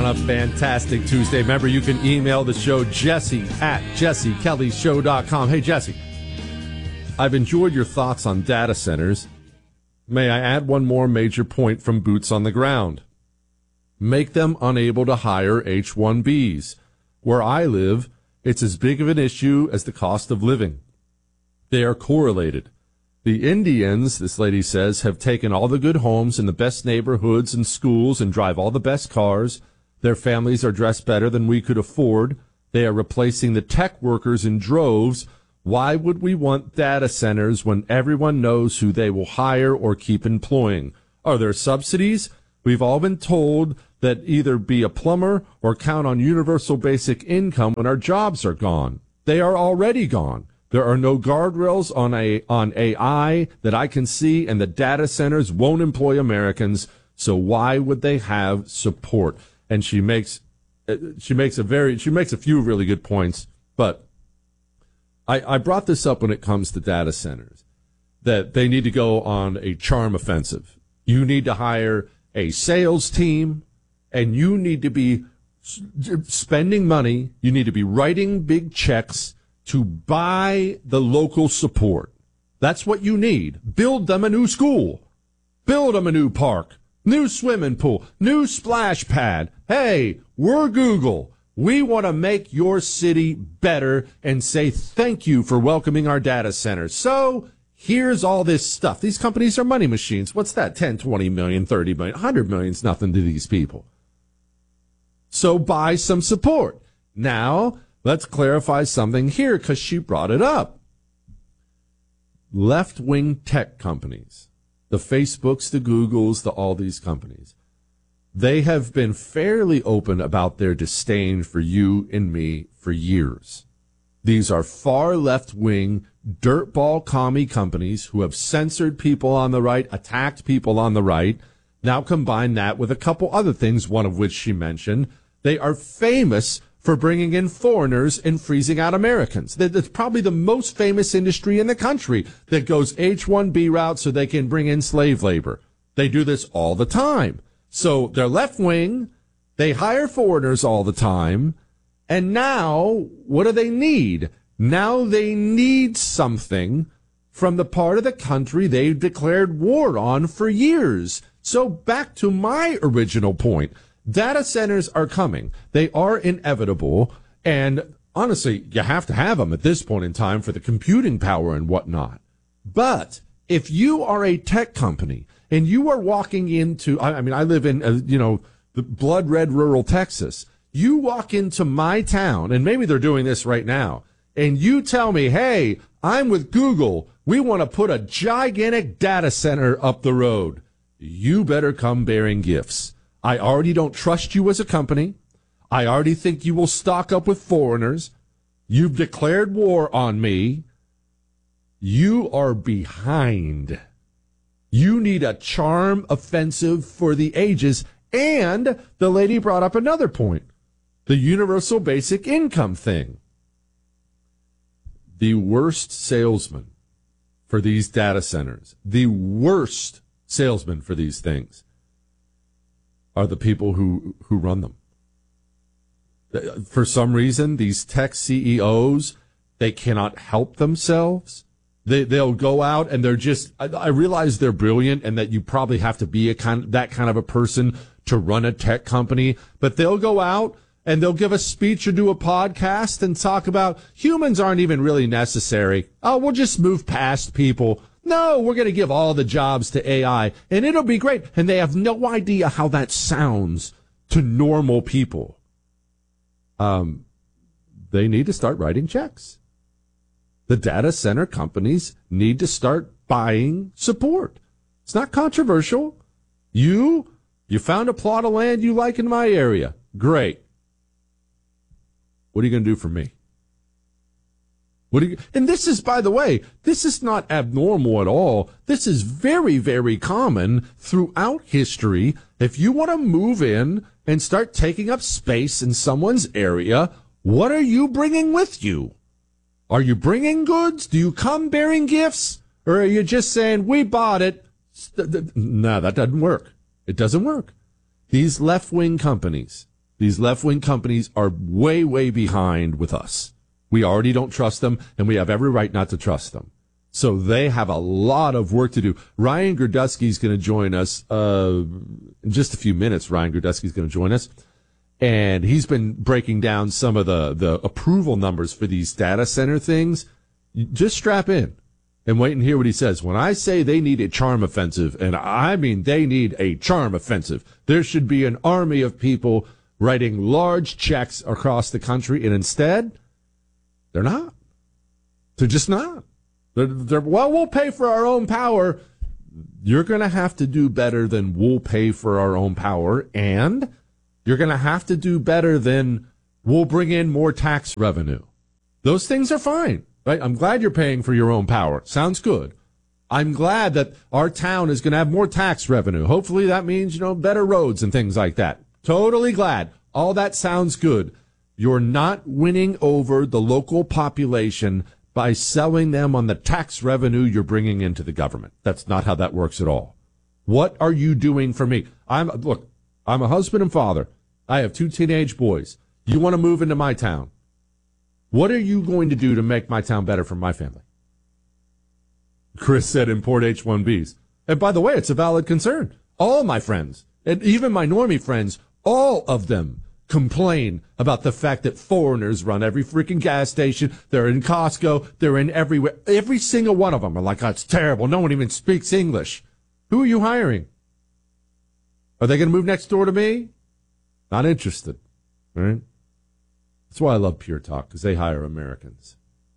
a fantastic Tuesday. Remember, you can email the show, Jesse at jessekellyshow.com. Hey, Jesse, I've enjoyed your thoughts on data centers. May I add one more major point from Boots on the Ground? Make them unable to hire H-1Bs. Where I live, it's as big of an issue as the cost of living. They are correlated. The Indians, this lady says, have taken all the good homes in the best neighborhoods and schools and drive all the best cars. Their families are dressed better than we could afford. They are replacing the tech workers in droves. Why would we want data centers when everyone knows who they will hire or keep employing? Are there subsidies? We've all been told that either be a plumber or count on universal basic income when our jobs are gone. They are already gone. There are no guardrails on AI that I can see, and the data centers won't employ Americans. So why would they have support? And she makes a few really good points, but I brought this up when it comes to data centers, that they need to go on a charm offensive. You need to hire a sales team, and you need to be spending money. You need to be writing big checks to buy the local support. That's what you need. Build them a new school. Build them a new park, new swimming pool, new splash pad. Hey, we're Google. We want to make your city better and say thank you for welcoming our data centers. So here's all this stuff. These companies are money machines. What's that? 10, 20 million, 30 million, 100 million is nothing to these people. So buy some support. Now, let's clarify something here because she brought it up. Left-wing tech companies, the Facebooks, the Googles, all these companies, they have been fairly open about their disdain for you and me for years. These are far left-wing, dirtball commie companies who have censored people on the right, attacked people on the right. Now combine that with a couple other things, one of which she mentioned. They are famous for bringing in foreigners and freezing out Americans. That's probably the most famous industry in the country that goes H-1B route so they can bring in slave labor. They do this all the time. So they're left-wing, they hire foreigners all the time, and now what do they need? Now they need something from the part of the country they've declared war on for years. So back to my original point. Data centers are coming. They are inevitable. And honestly, you have to have them at this point in time for the computing power and whatnot. But if you are a tech company and you are walking into, I live in, the blood red rural Texas. You walk into my town, and maybe they're doing this right now, and you tell me, hey, I'm with Google. We want to put a gigantic data center up the road. You better come bearing gifts. I already don't trust you as a company. I already think you will stock up with foreigners. You've declared war on me. You are behind. You need a charm offensive for the ages. And the lady brought up another point, the universal basic income thing. The worst salesman for these data centers, the worst salesman for these things are the people who run them. For some reason, these tech CEOs, they cannot help themselves. They'll go out and they're just, I realize they're brilliant and that you probably have to be that kind of a person to run a tech company, but they'll go out and they'll give a speech or do a podcast and talk about humans aren't even really necessary. Oh, we'll just move past people. No, we're going to give all the jobs to AI and it'll be great. And they have no idea how that sounds to normal people. They need to start writing checks. The data center companies need to start buying support. It's not controversial. You found a plot of land you like in my area. Great. What are you going to do for me? And this is, by the way, this is not abnormal at all. This is very, very common throughout history. If you want to move in and start taking up space in someone's area, what are you bringing with you? Are you bringing goods? Do you come bearing gifts? Or are you just saying, we bought it? No, that doesn't work. It doesn't work. These left-wing companies, These left-wing companies are way, way behind with us. We already don't trust them, and we have every right not to trust them. So they have a lot of work to do. Ryan Girdusky is going to join us in just a few minutes. Ryan Girdusky is going to join us. And he's been breaking down some of the approval numbers for these data center things. Just strap in and wait and hear what he says. When I say they need a charm offensive, and I mean they need a charm offensive, there should be an army of people writing large checks across the country, and instead, they're not. They're just not. They're well, we'll pay for our own power. You're going to have to do better than we'll pay for our own power, and you're going to have to do better than we'll bring in more tax revenue. Those things are fine, right? I'm glad you're paying for your own power. Sounds good. I'm glad that our town is going to have more tax revenue. Hopefully that means, better roads and things like that. Totally glad. All that sounds good. You're not winning over the local population by selling them on the tax revenue you're bringing into the government. That's not how that works at all. What are you doing for me? I'm a husband and father. I have 2 teenage boys. You want to move into my town. What are you going to do to make my town better for my family? Chris said import H-1Bs. And by the way, it's a valid concern. All my friends, and even my normie friends, all of them complain about the fact that foreigners run every freaking gas station. They're in Costco. They're in everywhere. Every single one of them are like, oh, it's terrible. No one even speaks English. Who are you hiring? Are they going to move next door to me? Not interested. All right? That's why I love Pure Talk, because they hire Americans.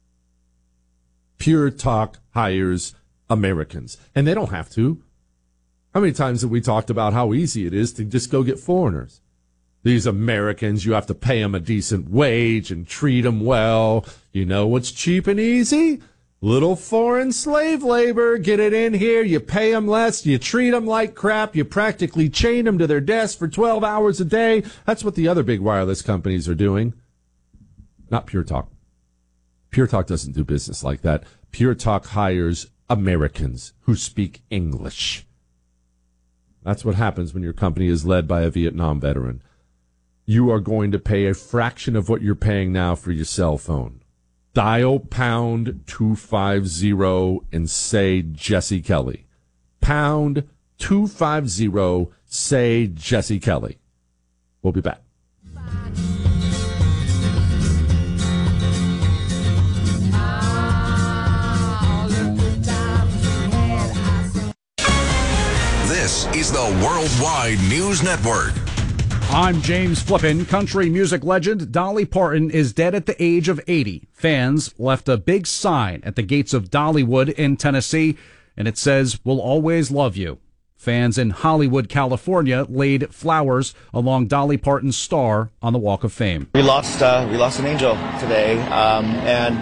Pure Talk hires Americans, and they don't have to. How many times have we talked about how easy it is to just go get foreigners? These Americans, you have to pay them a decent wage and treat them well. You know what's cheap and easy? Little foreign slave labor. Get it in here. You pay them less. You treat them like crap. You practically chain them to their desk for 12 hours a day. That's what the other big wireless companies are doing. Not Pure Talk. Pure Talk doesn't do business like that. Pure Talk hires Americans who speak English. That's what happens when your company is led by a Vietnam veteran. You are going to pay a fraction of what you're paying now for your cell phone. Dial pound 250 and say Jesse Kelly. Pound 250, say Jesse Kelly. We'll be back. This is the Worldwide News Network. I'm James Flippin. Country music legend Dolly Parton is dead at the age of 80. Fans left a big sign at the gates of Dollywood in Tennessee, and it says, "We'll always love you." Fans in Hollywood, California laid flowers along Dolly Parton's star on the Walk of Fame. We lost an angel today, and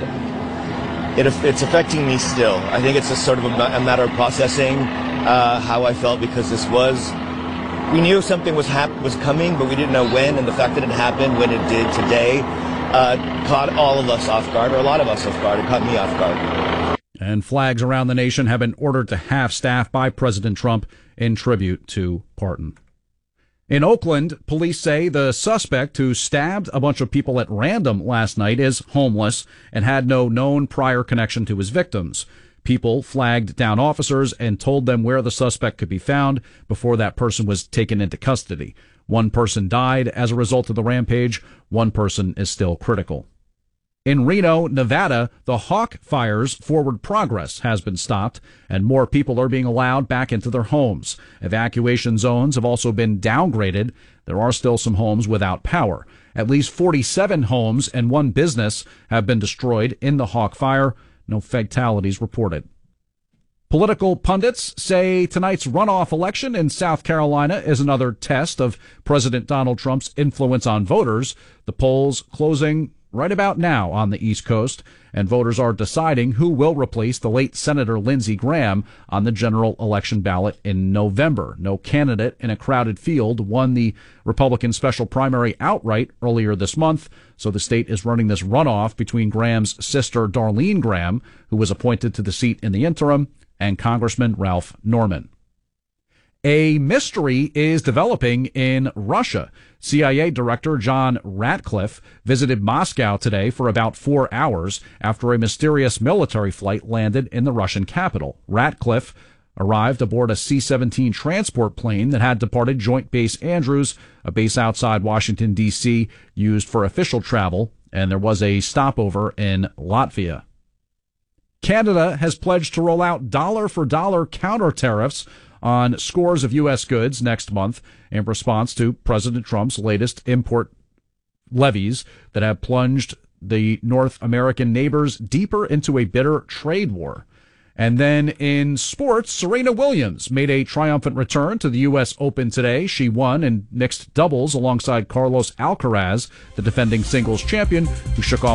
it's affecting me still. I think it's just sort of a matter of processing how I felt, because we knew something was coming, but we didn't know when, and the fact that it happened when it did today caught all of us off guard, or a lot of us off guard. It caught me off guard. And flags around the nation have been ordered to half-staff by President Trump in tribute to Parton. In Oakland, police say the suspect who stabbed a bunch of people at random last night is homeless and had no known prior connection to his victims. People flagged down officers and told them where the suspect could be found before that person was taken into custody. One person died as a result of the rampage. One person is still critical. In Reno, Nevada, the Hawk Fire's forward progress has been stopped, and more people are being allowed back into their homes. Evacuation zones have also been downgraded. There are still some homes without power. At least 47 homes and one business have been destroyed in the Hawk Fire. No fatalities reported. Political pundits say tonight's runoff election in South Carolina is another test of President Donald Trump's influence on voters. The polls closing right about now on the East Coast, and voters are deciding who will replace the late Senator Lindsey Graham on the general election ballot in November. No candidate in a crowded field won the Republican special primary outright earlier this month, so the state is running this runoff between Graham's sister Darlene Graham, who was appointed to the seat in the interim, and Congressman Ralph Norman. A mystery is developing in Russia. CIA Director John Ratcliffe visited Moscow today for about 4 hours after a mysterious military flight landed in the Russian capital. Ratcliffe arrived aboard a C-17 transport plane that had departed Joint Base Andrews, a base outside Washington, D.C., used for official travel, and there was a stopover in Latvia. Canada has pledged to roll out dollar-for-dollar counter tariffs on scores of U.S. goods next month in response to President Trump's latest import levies that have plunged the North American neighbors deeper into a bitter trade war. And then in sports, Serena Williams made a triumphant return to the U.S. Open today. She won in mixed doubles alongside Carlos Alcaraz, the defending singles champion, who shook off